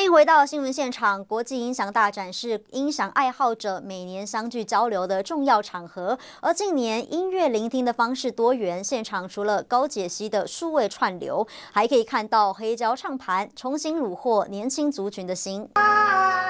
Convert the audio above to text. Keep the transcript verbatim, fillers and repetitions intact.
迎回到新闻现场。国际音响大展是音响爱好者每年相聚交流的重要场合，而近年音乐聆听的方式多元，现场除了高解析的数位串流，还可以看到黑胶唱盘，重新虏获年轻族群的心。